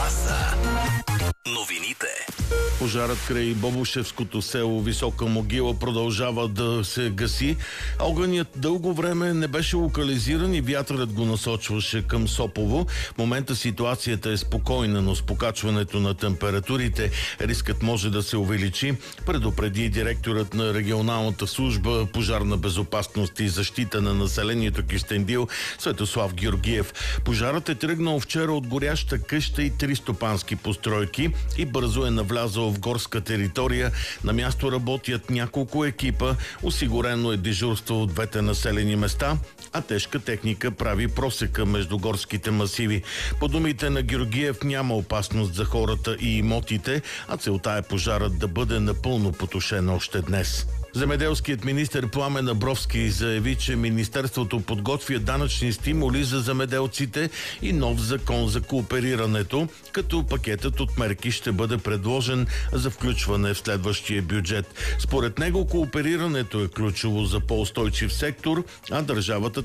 са новините. Пожарът край Бобошевското село Висока могила продължава да се гаси. Огънят дълго време не беше локализиран и вятърът го насочваше към Сопово. В момента ситуацията е спокойна, но с покачването на температурите рискът може да се увеличи, предупреди директорът на регионалната служба пожарна безопасност и защита на населението Кюстендил Светослав Георгиев. Пожарът е тръгнал вчера от горяща къща и 3 стопански постройки и бързо е навлязал в горска територия. На място работят няколко екипа, осигурено е дежурство от двете населени места, а тежка техника прави просека между горските масиви. По думите на Георгиев няма опасност за хората и имотите, а целта е пожарът да бъде напълно потушен още днес. Земеделският министър Пламен Абровски заяви, че министерството подготвя данъчни стимули за земеделците и нов закон за кооперирането, като пакетът от мерки ще бъде предложен за включване в следващия бюджет. Според него кооперирането е ключово за по-устойчив сектор, а държавата